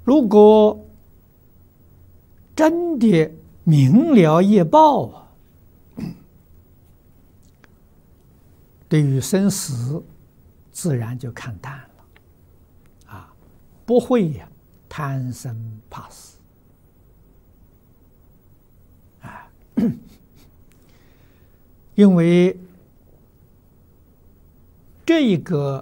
如果真的明了业报啊，对于生死自然就看淡了，啊，不会呀贪生怕死，啊，因为这个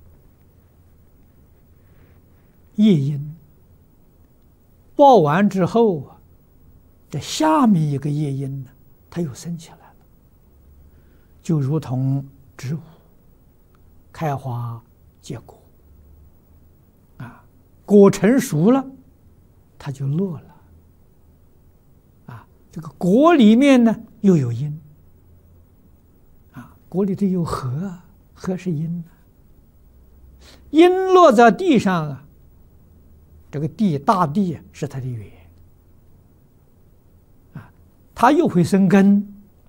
业因报完之后啊，这下面一个业因呢，它又升起来了，就如同植物开花结果，啊，果成熟了，它就落了，啊，这个果里面呢又有因，啊，果里头有核，核是因呢，因落在地上啊，这个地大地是它的源，啊，它又会生根，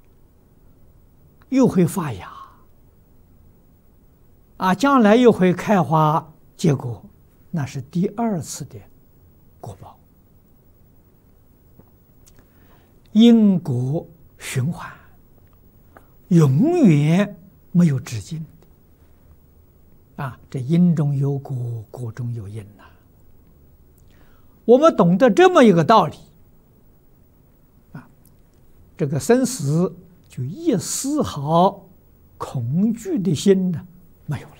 又会发芽，啊，将来又会开花结果，那是第二次的果报，因果循环，永远没有止境的，啊，这因中有果，果中有因呐。我们懂得这么一个道理，啊，这个生死就一丝毫恐惧的心呢没有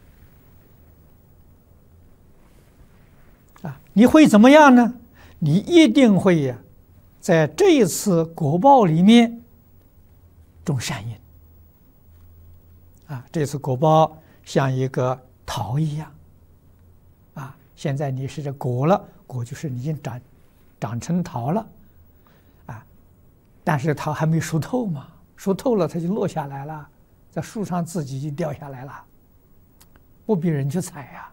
了，啊，你会怎么样呢？你一定会呀，在这一次果报里面种善因，啊，这次果报像一个桃一样，啊，现在你是这果了，果就是已经长成桃了，啊，但是它还没熟透嘛，熟透了它就落下来了，在树上自己就掉下来了，不比人去采呀，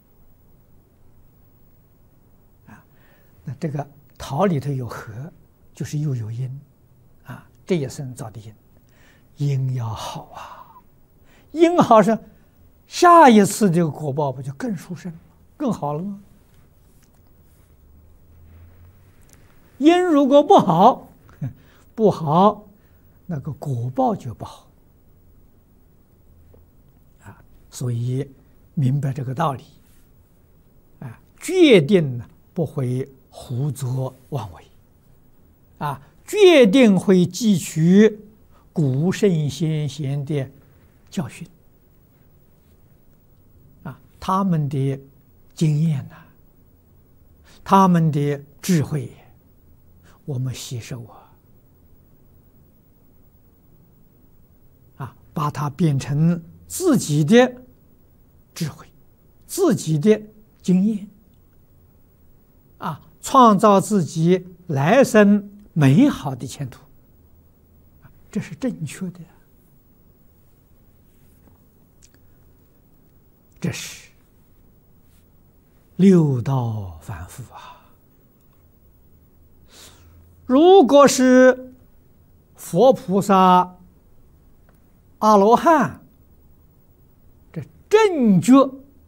啊，那这个桃里头有核，就是又有因，啊，这也是造的因，因要好啊，因好是下一次这个果报不就更殊胜更好了吗？因如果不好，不好，那个果报就不好，啊，所以明白这个道理，啊，决定呢不会胡作妄为，啊，决定会汲取古圣先贤的教训，啊，他们的经验呐，他们的智慧，我们吸收啊，把它变成自己的智慧，自己的经验，啊，创造自己来生美好的前途，这是正确的，这是六道反复啊。如果是佛菩萨、阿罗汉，这正觉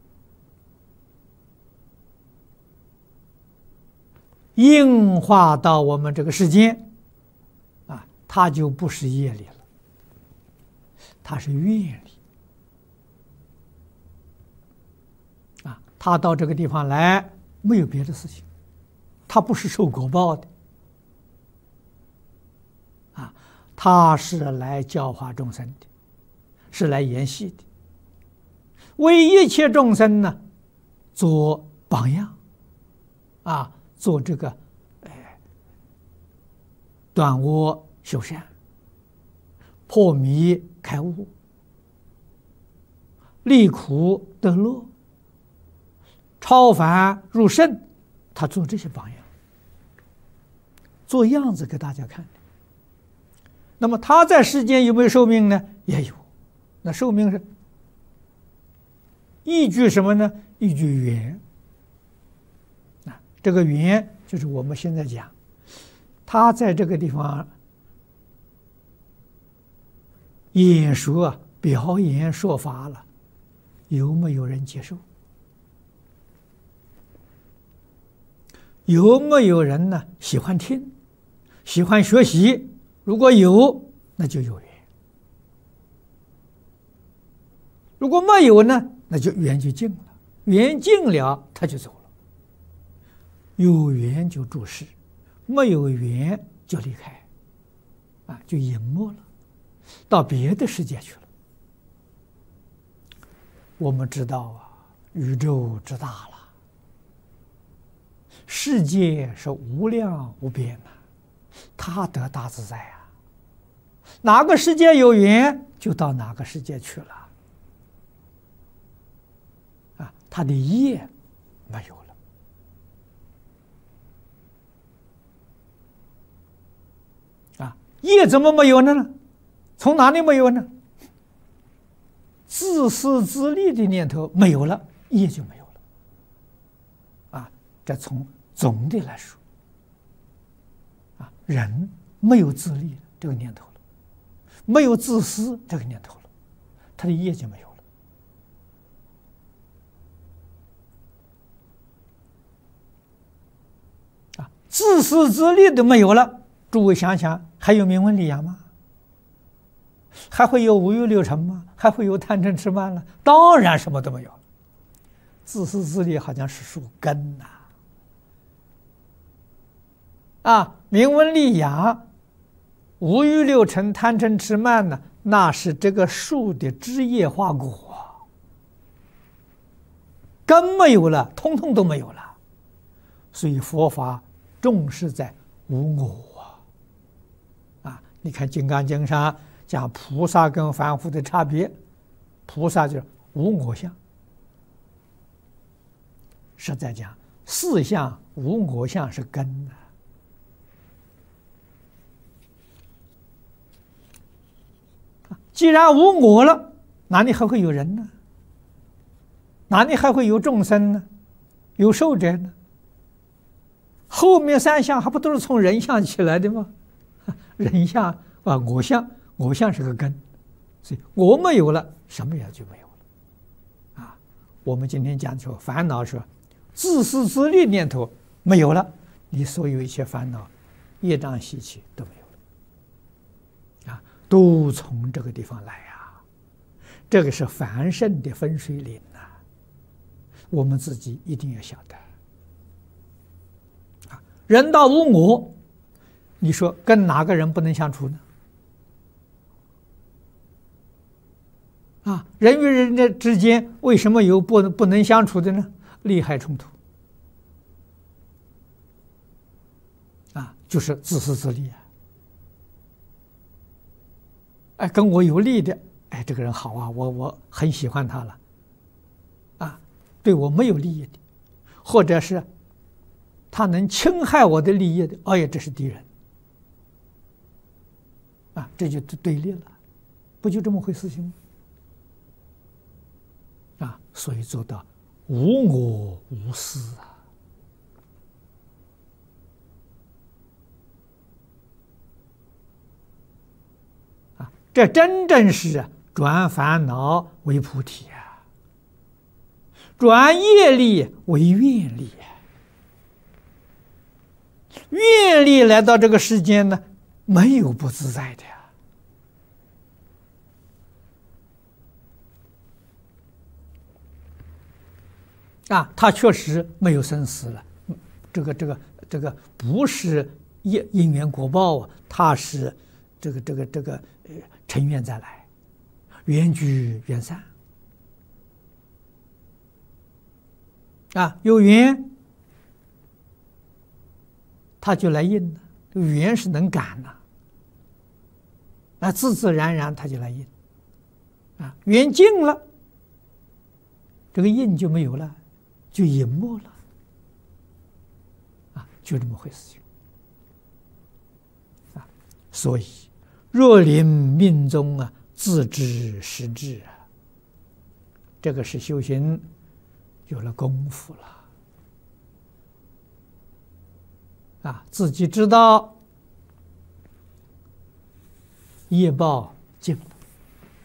应化到我们这个世间，啊，它就不是业力了，它是愿力，啊，他到这个地方来没有别的事情，他不是受果报的。他是来教化众生的，是来演戏的，为一切众生呢做榜样，啊，做这个断恶修善，破迷开悟，离苦得乐，超凡入圣，他做这些榜样，做样子给大家看。那么他在世间有没有寿命呢？也有。那寿命是依据什么呢？依据缘。啊，这个缘就是我们现在讲，他在这个地方演说啊、表演说法了，有没有人接受？ 有没有人呢喜欢听，喜欢学习？如果有，那就有缘；如果没有呢，那就缘就尽了。缘尽了，他就走了。有缘就注释，没有缘就离开，就隐没了，到别的世界去了。我们知道宇宙之大了，世界是无量无边的，他得大自在啊。哪个世界有缘，就到哪个世界去了。他的业没有了。业怎么没有呢？从哪里没有呢？自私自利的念头没有了，业就没有了。这从总的来说，人没有自利这个念头了，没有自私这个念头了，他的业就没有了。自私自利都没有了，诸位想想，还有名闻利养吗？还会有五欲六尘吗？还会有贪嗔痴慢了？当然什么都没有了。自私自利好像是树根名闻利养、五欲六尘、贪嗔痴慢呢，那是这个树的枝叶花果，根没有了，通通都没有了。所以佛法重视在无我你看《金刚经》上讲菩萨跟凡夫的差别，菩萨就是无我相，是在讲四相无我相是根既然无我了，哪里还会有人呢？哪里还会有众生呢？有寿者呢？后面三相还不都是从人相起来的吗？人相我相，我相是个根，所以我没有了，什么也就没有了。我们今天讲说烦恼说自私自利念头没有了，你所有一切烦恼、业障习气都没有了，都从这个地方来这个是凡圣的分水岭我们自己一定要晓得。人到无我，你说跟哪个人不能相处呢？人与人之间为什么有不能相处的呢？利害冲突就是自私自利跟我有利的，这个人好我很喜欢他了对我没有利益的，或者是他能侵害我的利益的，这是敌人这就对立了，不就这么回事情吗？所以做到无我无私这真正是转烦恼为菩提转业力为愿力愿力来到这个世间呢，没有不自在的他确实没有生死了，这个不是因缘果报他是这个成愿再来，缘聚缘散有缘他就来应了，缘是能感自自然然他就来应缘尽了，这个应就没有了，就隐没了就这么回事情所以若临命中自知实质这个是修行有了功夫了自己知道业报尽了